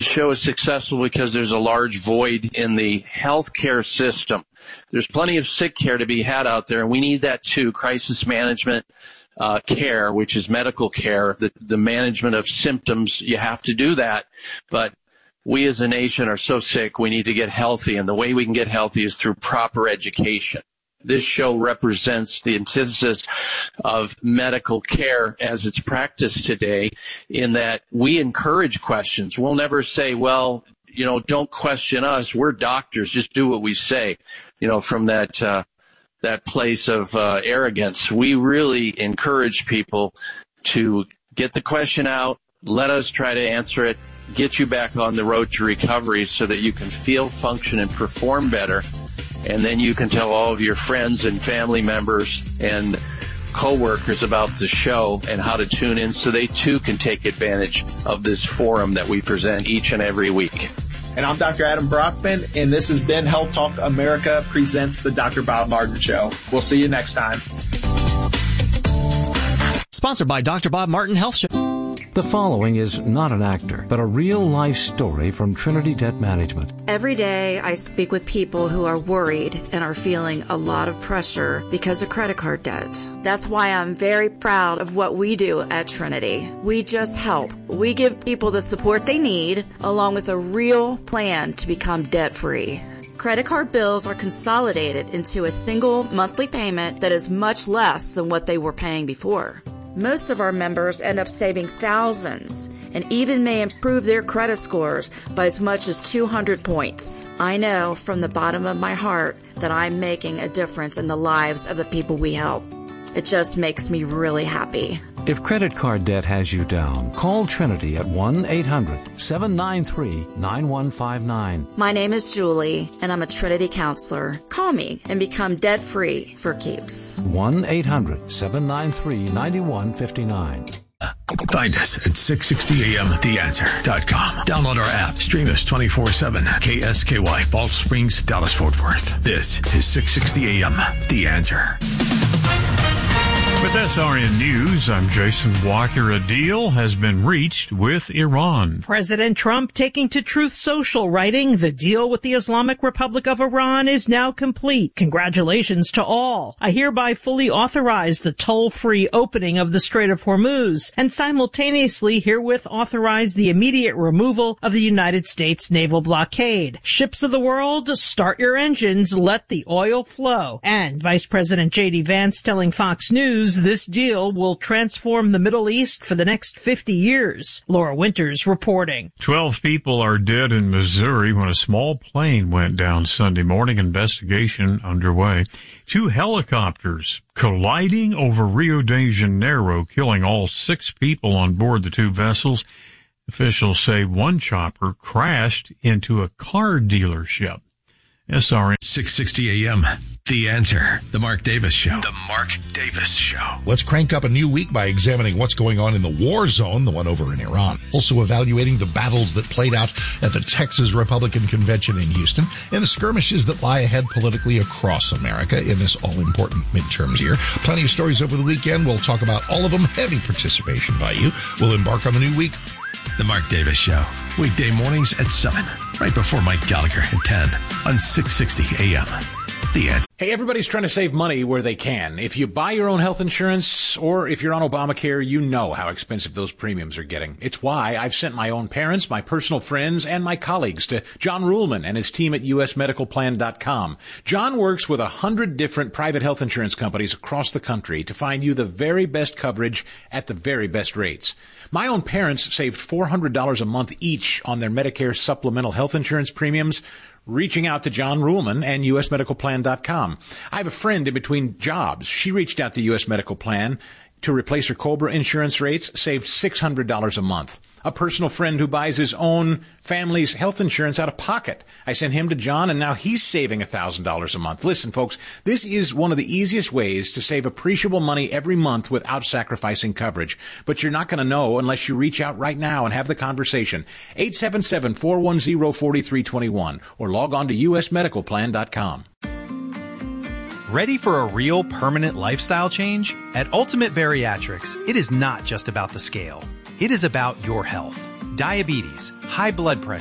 show is successful because there's a large void in the healthcare system. There's plenty of sick care to be had out there, and we need that too. Crisis management care, which is medical care, the management of symptoms, you have to do that. But we as a nation are so sick, we need to get healthy, and the way we can get healthy is through proper education. This show represents the antithesis of medical care as it's practiced today, in that we encourage questions. We'll never say, well, don't question us. We're doctors. Just do what we say, from that place of arrogance. We really encourage people to get the question out, let us try to answer it, get you back on the road to recovery so that you can feel, function, and perform better. And then you can tell all of your friends and family members and coworkers about the show and how to tune in so they too can take advantage of this forum that we present each and every week. And I'm Dr. Adam Brockman, and this has been Health Talk America presents the Dr. Bob Martin Show. We'll see you next time. Sponsored by Dr. Bob Martin Health Show. The following is not an actor, but a real-life story from Trinity Debt Management. Every day I speak with people who are worried and are feeling a lot of pressure because of credit card debt. That's why I'm very proud of what we do at Trinity. We just help. We give people the support they need, along with a real plan to become debt-free. Credit card bills are consolidated into a single monthly payment that is much less than what they were paying before. Most of our members end up saving thousands and even may improve their credit scores by as much as 200 points. I know from the bottom of my heart that I'm making a difference in the lives of the people we help. It just makes me really happy. If credit card debt has you down, call Trinity at 1-800-793-9159. My name is Julie, and I'm a Trinity counselor. Call me and become debt-free for keeps. 1-800-793-9159. Find us at 660amtheanswer.com. Download our app. Stream us 24/7. KSKY, Balch Springs, Dallas, Fort Worth. This is 660 AM, The Answer. With SRN News, I'm Jason Walker. A deal has been reached with Iran. President Trump taking to Truth Social, writing, "The deal with the Islamic Republic of Iran is now complete. Congratulations to all. I hereby fully authorize the toll-free opening of the Strait of Hormuz and simultaneously herewith authorize the immediate removal of the United States naval blockade. Ships of the world, start your engines, let the oil flow." And Vice President J.D. Vance telling Fox News this deal will transform the Middle East for the next 50 years. Laura Winters reporting. 12 people are dead in Missouri when a small plane went down Sunday morning. Investigation underway. 2 helicopters colliding over Rio de Janeiro, killing all 6 people on board the 2 vessels. Officials say one chopper crashed into a car dealership. SRN 660 AM. The Answer. The Mark Davis Show. The Mark Davis Show. Let's crank up a new week by examining what's going on in the war zone, the one over in Iran. Also evaluating the battles that played out at the Texas Republican Convention in Houston and the skirmishes that lie ahead politically across America in this all-important midterms year. Plenty of stories over the weekend. We'll talk about all of them. Heavy participation by you. We'll embark on the new week. The Mark Davis Show. Weekday mornings at 7. Right before Mike Gallagher at 10 on 660 AM. The Answer. Hey, everybody's trying to save money where they can. If you buy your own health insurance or if you're on Obamacare, you know how expensive those premiums are getting. It's why I've sent my own parents, my personal friends, and my colleagues to John Ruhlman and his team at usmedicalplan.com. John works with 100 different private health insurance companies across the country to find you the very best coverage at the very best rates. My own parents saved $400 a month each on their Medicare supplemental health insurance premiums, reaching out to John Ruhlman and usmedicalplan.com. I have a friend in between jobs. She reached out to US Medical Plan to replace her COBRA insurance rates, saved $600 a month. A personal friend who buys his own family's health insurance out of pocket. I sent him to John, and now he's saving $1,000 a month. Listen, folks, this is one of the easiest ways to save appreciable money every month without sacrificing coverage. But you're not going to know unless you reach out right now and have the conversation. 877-410-4321 or log on to usmedicalplan.com. Ready for a real permanent lifestyle change? At Ultimate Bariatrics, it is not just about the scale. It is about your health. Diabetes, high blood pressure,